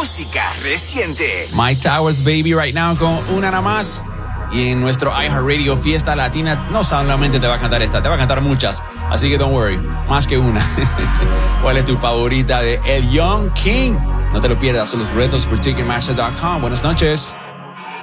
música reciente. Mike Towers, baby, right now con una nada más. Y en nuestro iHeartRadio Fiesta Latina, no solamente te va a cantar esta, te va a cantar muchas. Así que don't worry, más que una. ¿Cuál es tu favorita de El Young King? No te lo pierdas, son los retos por Ticketmaster.com. Buenas noches.